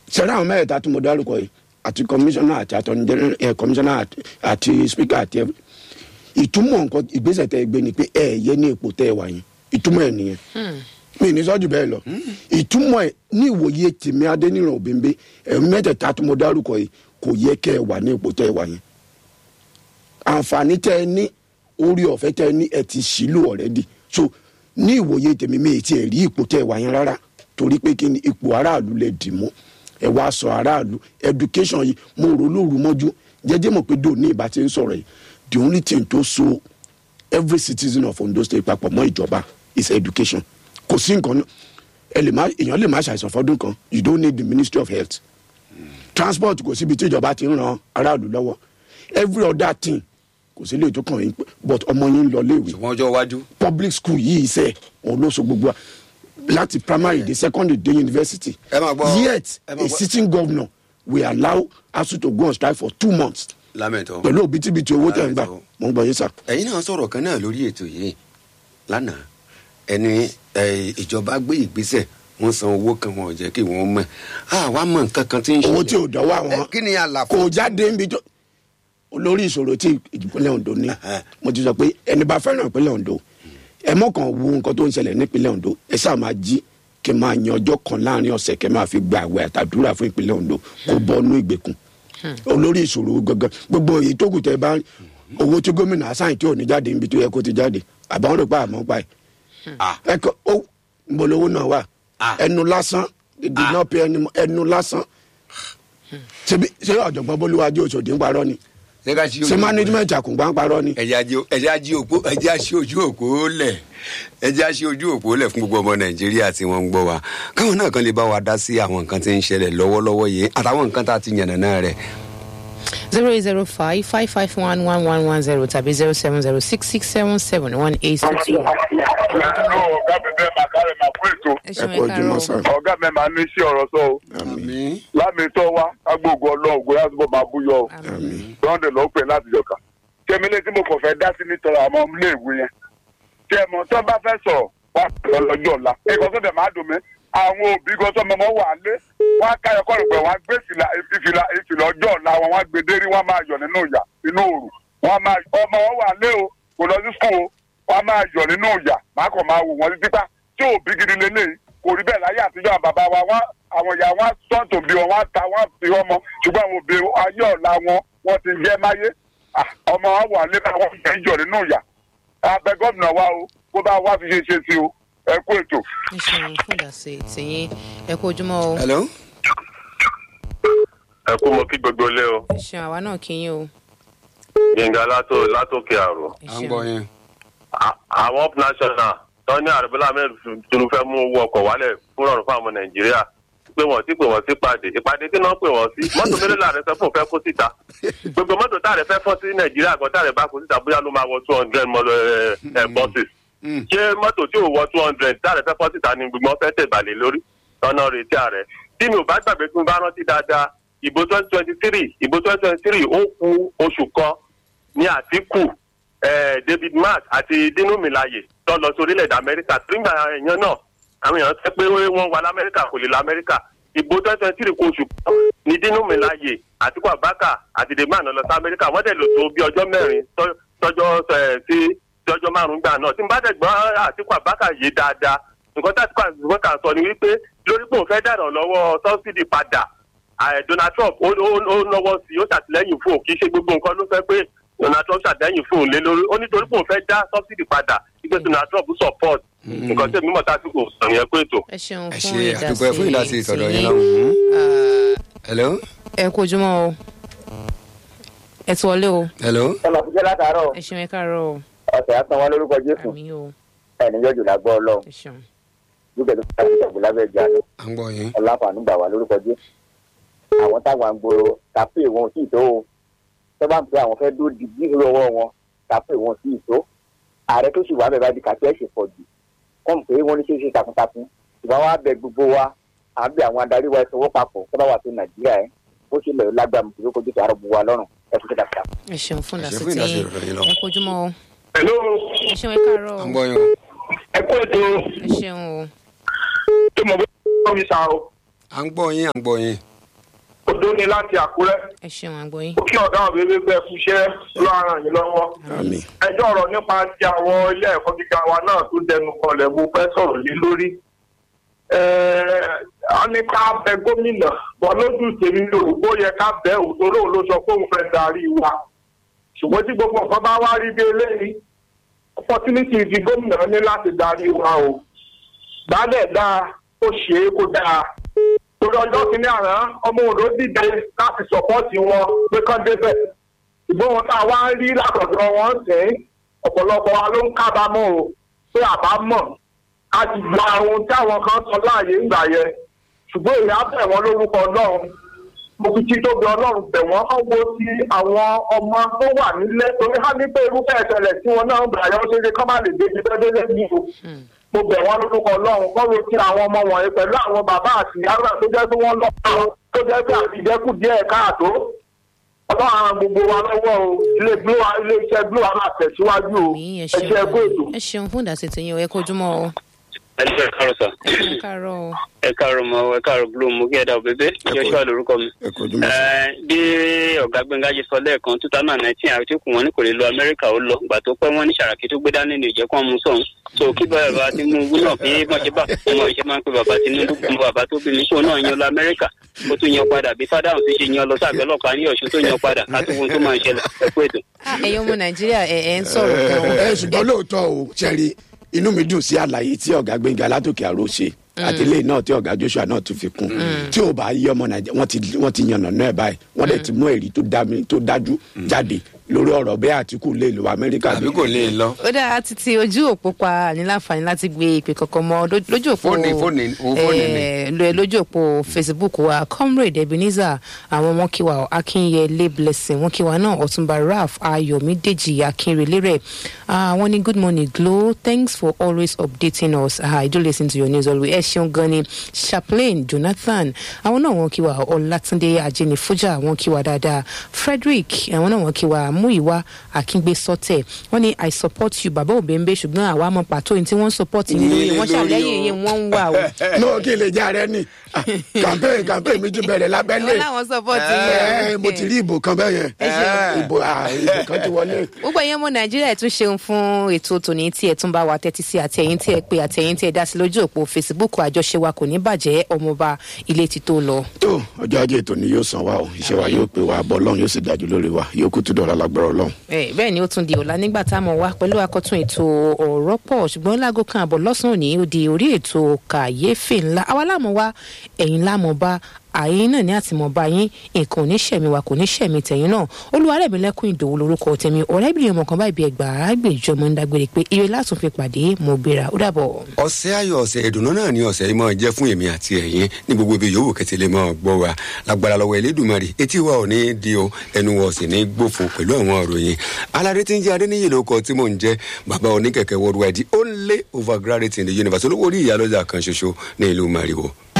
sẹ́rẹ́ àwọn mẹ́rẹ̀ẹ́ta tí mo dárúkọ yìí àti commissioner àti attorney general commissioner àti speaker àti ìtumọ̀ nǹkan ìgbésẹ̀ tẹ́ gbé ni pé yẹ ní ipò tẹ́ wà yẹn ìtumọ̀ ẹ̀ nìyẹn mi ní sọ́jú bẹ́ẹ̀ lọ ìtumọ̀ ẹ̀ ní ìwòye tèmi Adéníran Òbímbé mẹ́tẹ̀ẹ̀ta tí mo dárúkọ yìí kò yẹ kẹ́ ẹ wà ní ipò tẹ́ wà yẹn àǹfààní tẹ́ ẹ ní orí ọ̀fẹ́ tẹ́ ẹ ní ẹ ti ṣìlò already so ní ìwòye tèmi mi ti ẹ̀ rí ipò tẹ́ wà yẹn rárá torí pé kí ni ipò aráàlú lè dì mú ẹ wá sọ aráàlú education yìí mo rò lóru mọ́jú jẹ́jẹ́ mọ̀ pé dòní ìbá ti ń sọ̀rọ̀ yìí the only thing to so every citizen of Ondo State papọ̀ mọ́ ìjọba is education kò sí nǹkan èèyàn lè má ṣàìsàn fọdún kan you don't need the Ministry of Health transport kò síbi tí ìjọba ti ń ran aráàlú lọ́wọ́ every other thing kò sí lè tó kàn yín but ọmọ yín lọ léèwé ṣùgbọ́n ọjọ́ iwájú public school yìí sẹ́ òun ló so gbogbo láti primary dé secondary dé university yet a sitting governor will allow ASUU to go on strike for 2 months lámẹ̀tọ́ pẹ̀lú òbítíbitì owó tẹ̀ ń gbà mọ̀ ń gbọ́ yín sà. ẹ̀yin náà sọ̀rọ̀ kan náà lórí ètò yìí lánàá ẹni ìjọba gbé ìgbésẹ̀ wọ́n san owó kan wọn ò jẹ́ kí wọ́n mọ̀ àwa mọ̀ nǹkan kan tí ń ṣe owó tí ò dọ́wọ́ àwọn kí ni àlàfo kò jáde níbi tó olórí ìṣòro tí ìpínlẹ̀ Ondo ní mo ti sọ pé ẹni bá fẹ́ràn ìpínlẹ̀ Ondo ẹ mọ̀kàn wo nǹkan tó ń ṣẹlẹ̀ nípínlẹ̀ Ondo ẹ sáà máa jí kí n máa yan ọjọ́ kan láàrin ọ̀sẹ̀ kí n máa fi gba àwẹ̀ àtàdúrà fún ìpínlẹ̀ Ondo kó bọ́nú ìgbèkùn olórí ìṣòro gangan gbogbo èyí tó kù tẹ bá owó tí gómìnà asáyìn tí ò ní jáde níbi tó yẹ kó ti jáde àbáwọn rò pa àmọ́ pa ẹ̀ ẹ̀kọ́ ó ìbòlówó náà wà ẹnu lásán ẹnu lásán ṣé ọ̀jọ̀gbọ́n Bólúwájú Òṣòdì ń parọ́ ni ṣé management àkùngbà ń parọ́ ni. ẹ̀jẹ̀ àṣì ojú òpó lẹ̀ ẹ̀jẹ̀ àṣì ojú òpó lẹ̀ fún gbogbo ọmọ Nàìjíríà tí wọ́n ń gbọ́ wa káwọn náà kan lè bá wa dá sí àwọn nǹkan tí ń ṣẹlẹ̀ lọ́wọ́lọ́wọ́ yìí àtàwọn nǹkan tá a ti yànnà náà rẹ̀. 08055511110 tàbí 07066771862. ọ̀gá mi máa ní sí ọ̀rọ̀ sọ o lámìtọ́ wa agbóògùn ọlọ́run ògùn yàtúbọ̀ máa búyọ o lọ́ndẹ̀ ló pè láti jọ̀ka kẹ́mílẹ́ tí mo kàn fẹ́ dá sí nítorí àwọn ọmọ ilé ìwé yẹn tí ẹ mọ̀ tó bá fẹ́ sọ̀rọ̀ wá lọ́jọ́ ọ̀la ẹ̀kọ́ tó dẹ̀ máa dùn mí àwọn òbí gan tó mọ̀ wà lé wọ́n á káyọ̀ kọ́rọ̀ pé wọ́n á gbé ìfìlà ọjọ́ ọ̀la wọn wọ́n á gbé dérí wọ́n á máa yọ̀ nínú ìyà nínú òòrùn wọ́n á máa ọmọ wọn wà lé o kò lọ sí skul o wọ́n á máa yọ̀ nínú ìyà máa kàn máa wò wọ́n títí pa tí òbí gidi lélẹ́yìí kò rí bẹ́ẹ̀ láyé àtijọ́ bàbá wa àwọn ìyá wọn sọ́ọ̀tò bí wọn ta wọn fi ọmọ ṣùgbọ́n àwọn òbí ayé ọ̀la wọn ti jẹ́ máyé ọmọ wọn wà lé wọn fi yọ̀ nínú ìyà abẹ gómìnà wa o kó bá wá fi ṣe sí o ẹ kú ètò. ẹ ṣeun fún ìdásí tìyín ẹ kú ojúmọ́ o. hello. ẹ kú mo kí gbogbo ilé o. ẹ ṣeun àwa náà kí yín o. Gbénga látòkè àrò. ẹ à ń gbọ́ yẹn. àwọn up national tó ní àrùbọ́lá mẹ́rin tuntun fẹ́ mú owó ọkọ̀ wálẹ̀ fún ọ̀run fún àwọn Nàìjíríà pé wọ́n sí ìpàdé tí wọ́n pè wọ́n sí mọ́tò mélòó láàrin sọ fún òfẹ́ kó síta gbogbo mọ́tò táàrẹ̀ fẹ́ fọ́ sí Nàìjíríà kan táàrẹ̀ bá kó síta bóyá ló máa wọ 200 buses ṣé mọ́tò tí ò wọ 200 táàrẹ̀ fẹ́ fọ́ síta ni gbogbo wọn fẹ́ tẹ̀bàlẹ̀ lórí ọ̀nà retí ààrẹ tí mi ò bá gbàgbé tí mo bá rántí dáadáa ìbò 2023 ó kù oṣù kan ní Àtíkù David Mark àti Dino Melaye tó lọ sí orílẹ̀-èdè Amẹ́ríkà nígbà èèyàn náà àwọn èèyàn sọ pé wọ́n wà lamẹ́ríkà kò lè lamẹ́ríkà ìbò 2023 kò oṣù kan ní Dino Melaye Àtíkù Abubakar àti David Mark lọ sí Amẹ́ríkà wọ́n dẹ̀ lò tó bí ọjọ́ mẹ́rin tọ́jọ́ márùn-ún gbà náà tí n bá dẹ̀ gbọ́ Àtíkù Abubakar yé dáadáa nǹkan tí Àtíkù Abubakar sọ ni wípé lórí pé òun fẹ́ dàrọ̀ lọ́wọ́ sọ́sídì padà Donald Trump ó lọ́wọ́ sí ó ṣàtìlẹ́yìn fún òun kì í ṣe gbogbo nǹkan ló fẹ́ pé Donald Trump ṣàtìlẹ́yìn fún òun lé lórí ó nítorí pé òun fẹ́ dá sọ́sídì padà wípé Donald Trump support nǹkan tí mímọ́ tásìkò sàn yẹn pé ètò. ẹ ṣeun ẹ ṣe àdúgbò fún ìdásí ìtọ́dọ̀ yín náà. hello. ẹ kú ojúmọ́ o ẹ ti wọlé o. hello. ọmọ àfijẹ́ látàárọ̀. ẹ ṣeun ẹ káàárọ̀ o. ọ̀sẹ̀ àtàn wọn lórúkọ Jésù. àmín o. ẹni yọjú lágbọ́ Ọlọ́run. ẹ ṣeun. dúkẹ́ tó bá ti dàgbò lábẹ́ ìjà lọ. à ń gbọ́ yín. ọláfàánú gbà wá lórúkọ Jésù. àwọn táwọn àgbòrò tàpé wọn ò tí ì tó o. tó bá ń pè àwọn fẹ́ dó di bí lọ́wọ́ wọn tàpé wọn ò tí ì tó. ààrẹ tó sì wà bẹ́ẹ̀ bá di kàtí ẹ̀ṣẹ̀ pọ̀ jù. kọ́m pé wọ́n ní ṣe é ṣe takuntakun. ṣùgbọ́n wọ́n á bẹ gbogbo wa à ń bẹ àwọn adarí wa ẹsẹ̀ wọ́ papọ̀ tó bá wà tó Nàìjíríà ẹ̀ ó ṣe lè lágbàmù tó kó jésù àrùn buwa lọ́rùn ẹ fún kíkà. ẹ ṣeun fún ìdásí tí ẹ kú ojúmọ́ o. hello. ẹ ṣeun ẹ káàárọ̀ o. à ń gbọ́ yín o. ẹ kú ètò. ẹ ṣeun o. tó mọ̀ bí wọ́n mi sá o. à ń gbọ́ yín. odó ni láti Àkúrẹ́. ẹ ṣeun àgbọ̀yìn. ó kí ọ̀gá òbí bẹ́ẹ̀ fúnṣẹ́ ló ràn yín lọ́wọ́. àmín. ẹjọ́ ọ̀rọ̀ nípa ti àwọn ilé ẹ̀kọ́ gíga wa náà tó dẹnu kọlẹ̀ mo fẹ́ sọ̀rọ̀ lé lórí. a ní ká bẹ gómìnà bọ́ lójú tèmi lòrùkó yẹ ká bẹ òtòrò ló sọ pé òun fẹ́ darí wa. ṣùgbọ́n tí gbogbo nǹkan bá wá rí bí eléyìí opportunity ti gómìnà ní láti darí wa o. dálẹ̀ dáa ó ṣe é kó dáa. torí ọjọ́ kìíní àná ọmọ òdò dìde láti sọ̀pọ́ọ̀tì wọn pé kán débẹ̀. ìgbó wọn tá a wá ń rí látọ̀dọ̀ wọn sìn ọ̀pọ̀lọpọ̀ wa ló ń kábàámọ̀ o pé àbámọ̀ a ti gba ohun tí àwọn kan sọ láàyè ńgbà yẹn ṣùgbọ́n èyí á bẹ̀ wọ́n lórúkọ Ọlọ́run mo fi tí tóbi Ọlọ́run bẹ̀ wọ́n ọgbó tí àwọn ọmọ tó wà nílé torí á ní pé irúfẹ́ ìṣẹ̀lẹ̀ tí wọn náà ń bẹ̀rẹ̀ yọ ṣe kọ́ má lè débi tẹ́lẹ̀ ní o mo bẹ̀ wọ́n lórúkọ Ọlọ́run kọ́ ló ti àwọn ọmọ wọ̀nyí pẹ̀lú àwọn bàbá àti ìyá náà tó jẹ́ pé wọ́n lọ́kọ́ tó jẹ́ pé àtijẹ́kù díẹ̀ káàtó Ọlọ́run àwọn gbogbo wa lọ́wọ́ o ilé-iṣẹ́ Glo wa máa tẹ̀síwájú o ẹ̀ṣẹ̀ ẹ̀kọ́ ètò. ẹ ṣeun fún ìdásí tẹ̀yìn ẹ kojúmọ́ o. ẹ káàárọ̀ sà. ẹ káàárọ̀ o. ẹ káàárọ̀ mọ́ ẹ káàárọ̀ Glo mo kí ẹ dà bébé Joshua lórúkọ mi. bí ọ̀gá Gbẹ́ngà ṣe sọ lẹ́ẹ̀kan 2019 àtìkù wọn ní kò lè lọ Amẹ́ríkà ó lọ gbà tó pẹ́ wọ́n ní Sàràkí tó gbé dání ní ìjẹ́kọ́ mú sọ̀hún so kí bàbá Tinubu náà bí wọ́n ṣe bá ọmọ ìṣe máa ń pe bàbá Tinubu fún bàbá tó bí mi kó náà yan lọ Amẹ́ríkà ó tún yan padà bí fádàhùn ti ṣe yan lọ sábẹ́ ọlọ́pàá ní Ọ̀ṣun tó yan padà látúwọ́n tó máa ń ṣẹlẹ̀ ẹ̀kú ètò. ẹ̀yin ọmọ Nàìjíríà ẹ̀ ń sọ̀rọ̀ kan. ṣùgbọ́n lóòótọ́ o ṣẹ́rí inú mi dùn sí àlàyé tí ọ̀gá Gbẹ́ngà Látòkè Àrò ṣe àti ilé náà tí ọ̀gá Joshua náà tún fi kún tí ò bá yí ọmọ Nàìjíríà wọ́n ti yànnà náà báyìí wọ́n dẹ̀ ti mú èrí tó dájú jáde lórí ọ̀rọ̀ bẹ́ẹ̀ Àtíkù lè lọ Amẹ́ríkà àbí kò lè lọ. ó dáa títí ojú òpó pa ní láǹfààní láti gbé ìpè kankan mọ́ lójú òpó lójú òpó Facebook wa Comrade Ebenezer àwọn wọn kí wa Akínyẹlé Blessing wọn kí wa náà Ọ̀túnba Ralph Ayọ̀mídèjì Akínrelérè wọ́n ní good morning Glo, thanks for always updating us. I do listen to your news always. ẹ ṣeun gan ni Chaplain Jonathan àwọn náà wọn kí wa Ọlátúndé Ajẹnifújà wọn kí wa dáadáa Frederick àwọn náà wọn kí wa Múyìwá Akíngbésọtẹ wọ́n ní I support you bàbá Òbẹ́ńbé ṣùgbọ́n àwa mọ̀ pàtó ní tí wọ́n support ní lórí wọ́n ṣàlẹ́yìn iye wọ́n ń wà o. náà kí lè jẹ́ ààrẹ ni campaign mi ti bẹ̀rẹ̀ lábẹ́lẹ̀. wọ́n láwọn support yẹn. mo ti rí ìbò kan bẹ́ẹ̀ yẹn ìbò kan ti wọlé. gbogbo ẹ̀yin ọmọ Nàìjíríà tún ṣeun fún ètò tòní tí ẹ tún bá wa tẹ́tí sí àti ẹ̀yin tí ẹ pé àti ẹ̀yin tí ẹ dá sí lójú òpó Facebook àjọṣe wa kò ní bàjẹ́ ọmọọba ilé ti tó lọ. tó ọjọ́ ajé ètò ni yóò san wa o iṣẹ́ wa yóò pé wa bọ́ Ọlọ́run yóò sì dájú lórí wa yóò kú tún dọ̀la lágbára Ọlọ́run. bẹ́ẹ̀ ni ó tún di ọ̀la nígbà tá a mọ̀ wá pẹ̀lú akọ́tún ètò ọ̀rọ̀ pọ̀ ṣùgbọ́n láago kan àbọ̀ lọ́sàn-án òní ó di orí ètò kàyéfì ńlá àwa láàmú wá ẹ̀yin láàmú bá àyín náà ní àtìmọ̀ba yín nǹkan ò ní ṣẹ̀mí wa kò ní ṣẹ̀mí tẹ̀yìn náà Olúwarẹ̀mílẹ́kùn Ìdòwú lórúkọ tèmi ọ̀rẹ́bìnrin ọmọ kan báyìí bí ẹgbàágbèjọ mọ́ ń dágbére pé ire látún fi pàdé mo gbéra ó dàbọ̀. ọ̀sẹ̀ ayọ̀ ọ̀sẹ̀ ìdùnnú náà ni ọ̀sẹ̀ yìí máa jẹ́ fún èmi àti ẹ̀yin ní gbogbo ibi yòówù kẹtẹlẹ máa gbọ́ wa lágbára lọ́wọ́ Elédùmarè etí wa ò ní di o ẹnu wa ò sì ní gbófo pẹ̀lú àwọn òròyìn aládé tí ń jẹ́ Adéníyì lórúkọ tí mò ń jẹ́ bàbá oníkẹ̀kẹ́ worldwide the only overgraduate in the universe olówó orí ìyálọ́jà kan ṣoṣo ní ìlú Màrìwò